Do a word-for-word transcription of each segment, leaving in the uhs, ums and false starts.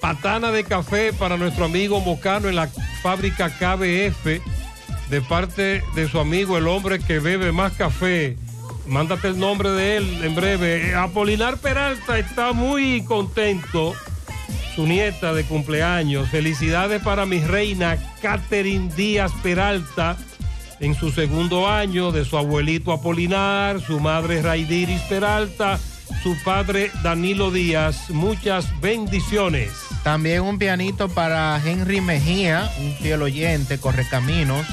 Patana de café para nuestro amigo Mocano en la fábrica K B F, de parte de su amigo el hombre que bebe más café. Mándate el nombre de él en breve. Apolinar Peralta está muy contento, su nieta de cumpleaños. Felicidades para mi reina Catherine Díaz Peralta en su segundo año, de su abuelito Apolinar, su madre Raidiris Peralta, su padre Danilo Díaz. Muchas bendiciones. También un pianito para Henry Mejía, un fiel oyente, Correcaminos.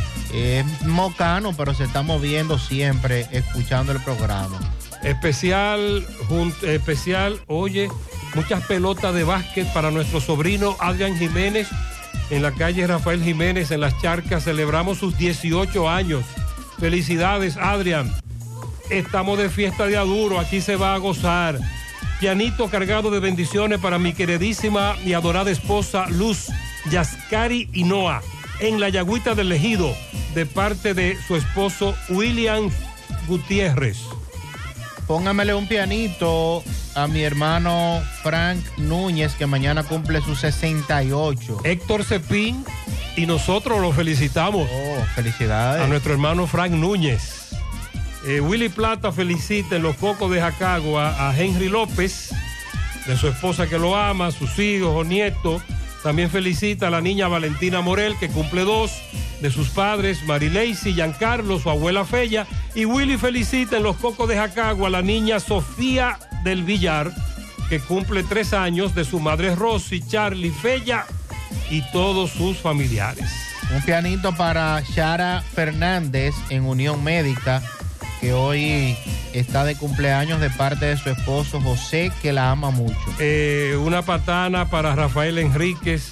Es mocano, pero se está moviendo siempre escuchando el programa. Especial, jun, especial, oye, muchas pelotas de básquet para nuestro sobrino Adrián Jiménez en la calle Rafael Jiménez, en Las Charcas. Celebramos sus dieciocho años. Felicidades, Adrián. Estamos de fiesta de aduro, aquí se va a gozar. Pianito cargado de bendiciones para mi queridísima y adorada esposa Luz Yascari Hinoa en la Yagüita del Ejido, de parte de su esposo William Gutiérrez. Póngamele un pianito a mi hermano Frank Núñez, que mañana cumple sus sesenta y ocho. Héctor Cepín y nosotros lo felicitamos. Oh, felicidades. A nuestro hermano Frank Núñez. Eh, Willy Plata felicita en Los Cocos de Jacagua a Henry López, de su esposa que lo ama, sus hijos o nietos. También felicita a la niña Valentina Morel, que cumple dos, de sus padres Marileisi, Giancarlo, su abuela Fella. Y Willy felicita en Los Cocos de Jacagua a la niña Sofía del Villar, que cumple tres años, de su madre Rosy, Charlie, Fella y todos sus familiares. Un pianito para Shara Fernández en Unión Médica, que hoy está de cumpleaños, de parte de su esposo José, que la ama mucho. Eh, una patana para Rafael Enríquez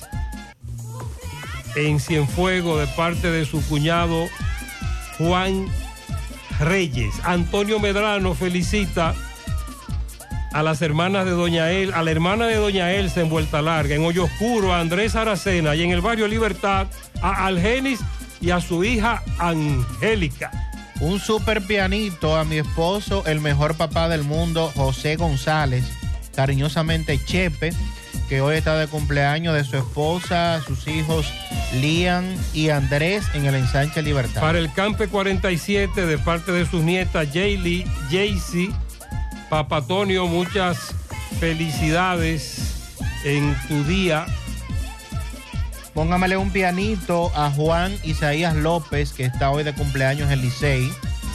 en Cienfuegos, de parte de su cuñado Juan Reyes. Antonio Medrano felicita a las hermanas de Doña El, a la hermana de Doña Elsa en Vuelta Larga, en Hoyo Oscuro, a Andrés Aracena, y en el barrio Libertad a Algenis y a su hija Angélica. Un super pianito a mi esposo, el mejor papá del mundo, José González, cariñosamente Chepe, que hoy está de cumpleaños, de su esposa, sus hijos Liam y Andrés en el Ensanche Libertad. Para el Campe cuarenta y siete, de parte de sus nietas Jaylee, Jaycee, Papatonio, muchas felicidades en tu día. Póngamele un pianito a Juan Isaías López, que está hoy de cumpleaños en Licey.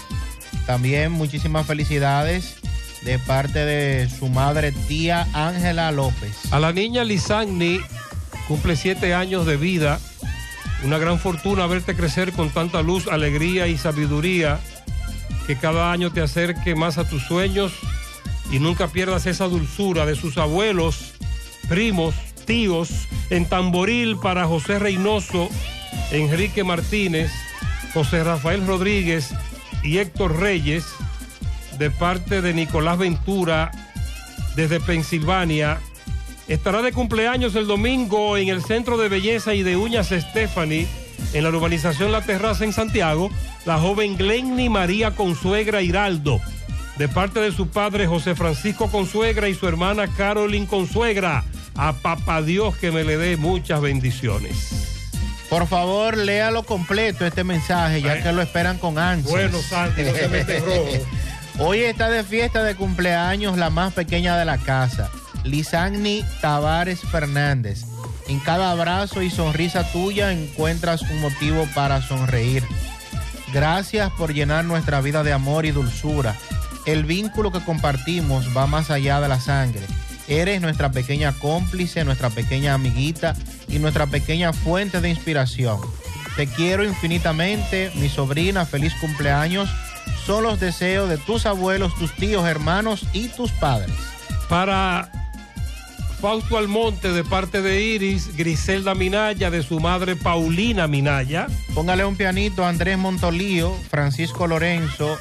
También muchísimas felicidades de parte de su madre, tía Ángela López. A la niña Lizagni, cumple siete años de vida. Una gran fortuna verte crecer con tanta luz, alegría y sabiduría. Que cada año te acerque más a tus sueños y nunca pierdas esa dulzura de sus abuelos, primos, tíos. En Tamboril para José Reynoso, Enrique Martínez, José Rafael Rodríguez y Héctor Reyes, de parte de Nicolás Ventura desde Pensilvania. Estará de cumpleaños el domingo en el Centro de Belleza y de Uñas Stephanie, en la urbanización La Terraza en Santiago, la joven Glenny María Consuegra Hiraldo, de parte de su padre José Francisco Consuegra y su hermana Carolyn Consuegra. A papá Dios que me le dé muchas bendiciones. Por favor, léalo completo este mensaje, ya eh. que lo esperan con ansias. Bueno, Santi, no se mete rojo. Hoy está de fiesta de cumpleaños la más pequeña de la casa, Lizagni Tavares Fernández. En cada abrazo y sonrisa tuya encuentras un motivo para sonreír. Gracias por llenar nuestra vida de amor y dulzura. El vínculo que compartimos va más allá de la sangre. Eres nuestra pequeña cómplice, nuestra pequeña amiguita y nuestra pequeña fuente de inspiración. Te quiero infinitamente, mi sobrina, feliz cumpleaños. Son los deseos de tus abuelos, tus tíos, hermanos y tus padres. Para Fausto Almonte, de parte de Iris, Griselda Minaya, de su madre Paulina Minaya. Póngale un pianito a Andrés Montolío, Francisco Lorenzo,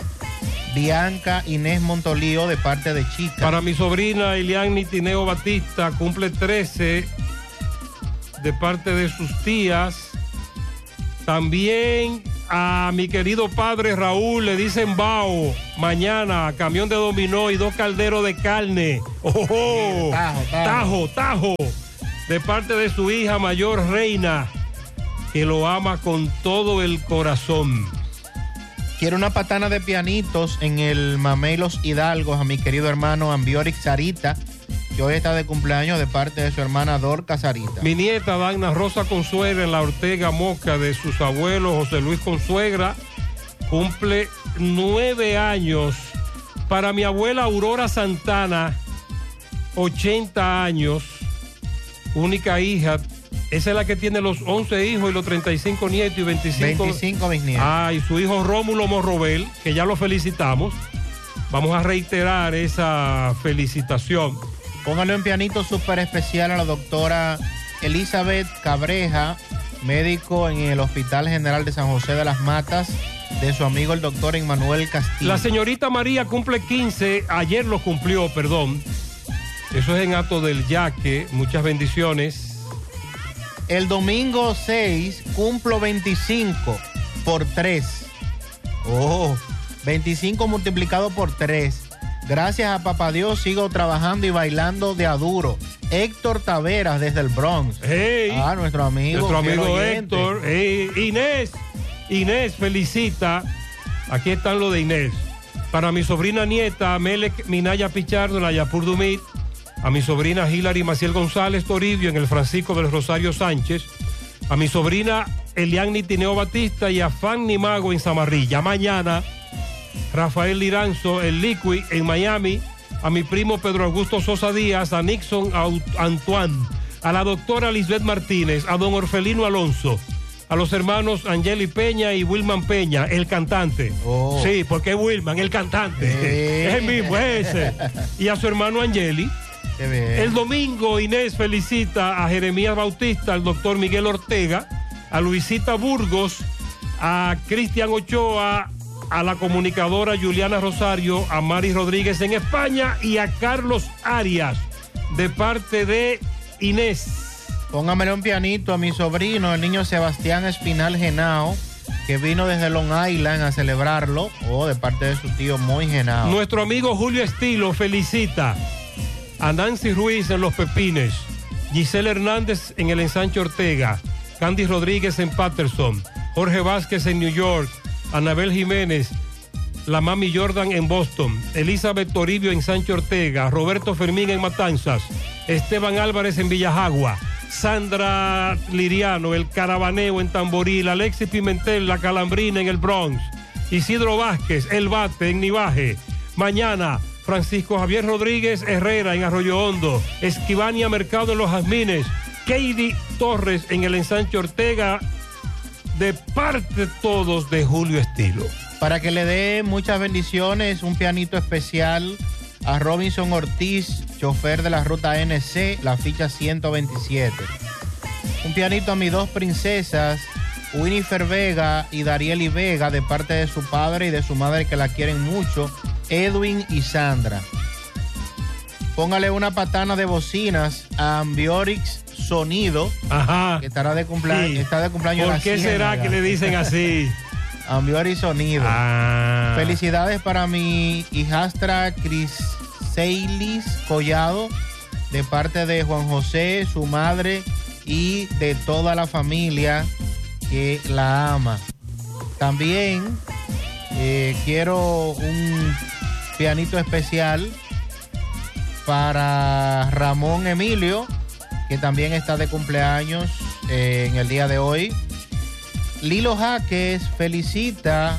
Bianca Inés Montolío, de parte de Chica. Para mi sobrina Eliani Tineo Batista, cumple trece, de parte de sus tías. También a mi querido padre Raúl le dicen bao, mañana camión de dominó y dos calderos de carne. ¡Oh, oh! Tajo, tajo. tajo, tajo. de parte de su hija mayor Reina, que lo ama con todo el corazón. Quiero una patana de pianitos en el Mamey Los Hidalgos a mi querido hermano Ambiorix Sarita, que hoy está de cumpleaños, de parte de su hermana Dorca Sarita. Mi nieta Dagna Rosa Consuegra en la Ortega Moca de sus abuelos José Luis Consuegra, cumple nueve años. Para mi abuela Aurora Santana, ochenta años, única hija. Esa es la que tiene los once hijos y los treinta y cinco nietos y veinticinco... veinticinco bisnietos. Ah, y su hijo Rómulo Morrobel, que ya lo felicitamos. Vamos a reiterar esa felicitación. Póngale un pianito súper especial a la doctora Elizabeth Cabreja, médico en el Hospital General de San José de las Matas, de su amigo el doctor Emmanuel Castillo. La señorita María cumple quince, ayer lo cumplió, perdón. Eso es en Hato del Yaque, muchas bendiciones. El domingo seis cumplo veinticinco por tres. Oh, veinticinco multiplicado por tres. Gracias a Papá Dios sigo trabajando y bailando de a duro. Héctor Taveras desde el Bronx. Hey, ah, nuestro amigo. Nuestro amigo Héctor. Hey, Inés. Inés felicita. Aquí están los de Inés. Para mi sobrina nieta Melec Minaya Pichardo en la Yapur Dumit. A mi sobrina Hilary Maciel González Toribio en el Francisco del Rosario Sánchez. A mi sobrina Eliani Tineo Batista y a Fanny Mago en Zamarrilla. Mañana, Rafael Liranzo, el Liqui en Miami. A mi primo Pedro Augusto Sosa Díaz, a Nixon Antoine, a la doctora Lisbeth Martínez, a don Orfelino Alonso, a los hermanos Angeli Peña y Wilman Peña, el cantante. Oh. Sí, porque es Wilman, el cantante. Eh. Es el mismo, ese. Y a su hermano Angeli. El domingo Inés felicita a Jeremías Bautista, al doctor Miguel Ortega, a Luisita Burgos, a Cristian Ochoa, a la comunicadora Juliana Rosario, a Mari Rodríguez en España y a Carlos Arias, de parte de Inés. Póngamele un pianito a mi sobrino, el niño Sebastián Espinal Genao, que vino desde Long Island a celebrarlo, o oh, de parte de su tío Moy Genao. Nuestro amigo Julio Estilo felicita a Nancy Ruiz en Los Pepines, Giselle Hernández en el Ensanche Ortega, Candy Rodríguez en Patterson, Jorge Vázquez en New York, Anabel Jiménez, la Mami Jordan en Boston, Elizabeth Toribio en Sancho Ortega, Roberto Fermín en Matanzas, Esteban Álvarez en Villajagua, Sandra Liriano, el Carabaneo en Tamboril, Alexis Pimentel, la Calambrina en el Bronx, Isidro Vázquez, el Bate en Nivaje. Mañana, Francisco Javier Rodríguez Herrera en Arroyo Hondo, Esquivania Mercado en Los Jazmines, Katie Torres en el Ensanche Ortega, de parte de todos de Julio Estilo. Para que le dé muchas bendiciones, un pianito especial a Robinson Ortiz, chofer de la ruta N C, la ficha ciento veintisiete. Un pianito a mis dos princesas, Winifred Vega y Darieli Vega, de parte de su padre y de su madre que la quieren mucho, Edwin y Sandra. Póngale una patana de bocinas a Ambiorix Sonido, ajá, que estará de cumpleaños, sí. está de cumpleaños. ¿Por qué será que le dicen así? Ambiorix Sonido. Ah. Felicidades para mi hijastra Criseilis Collado, de parte de Juan José, su madre y de toda la familia que la ama. También eh, quiero un pianito especial para Ramón Emilio, que también está de cumpleaños eh, en el día de hoy. Lilo Jaques felicita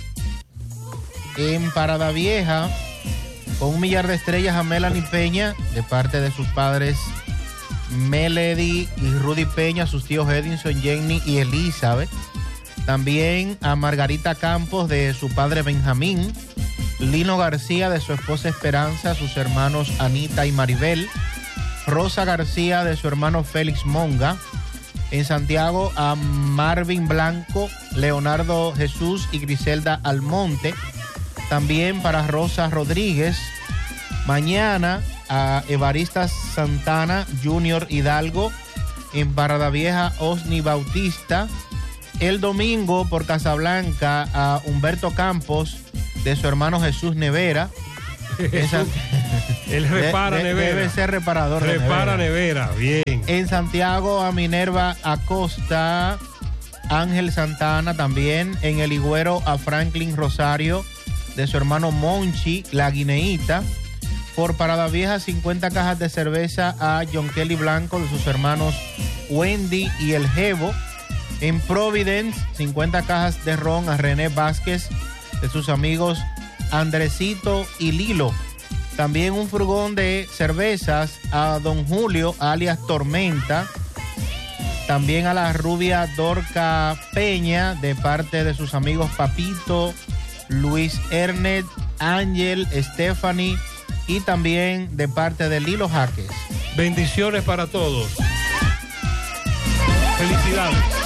en Parada Vieja con un millar de estrellas a Melanie Peña, de parte de sus padres Melody y Rudy Peña, sus tíos Edinson, Jenny y Elizabeth. También a Margarita Campos, de su padre Benjamín. Lino García, de su esposa Esperanza, sus hermanos Anita y Maribel. Rosa García, de su hermano Félix Monga. En Santiago a Marvin Blanco, Leonardo Jesús y Griselda Almonte. También para Rosa Rodríguez. Mañana a Evarista Santana Junior Hidalgo. En Parada Vieja, Osni Bautista. El domingo por Casablanca a Humberto Campos, de su hermano Jesús Nevera. Jesús, él repara de, de, nevera. Debe ser reparador repara de nevera. nevera, bien. En Santiago a Minerva Acosta, Ángel Santana también. En El Higüero a Franklin Rosario, de su hermano Monchi, la guineíta. Por Parada Vieja, cincuenta cajas de cerveza a John Kelly Blanco, de sus hermanos Wendy y El Jevo. En Providence, cincuenta cajas de ron a René Vázquez, de sus amigos Andresito y Lilo. También un furgón de cervezas a Don Julio, alias Tormenta. También a la rubia Dorca Peña, de parte de sus amigos Papito, Luis Ernest, Ángel, Stephanie, y también de parte de Lilo Jaques. Bendiciones para todos. Felicidades.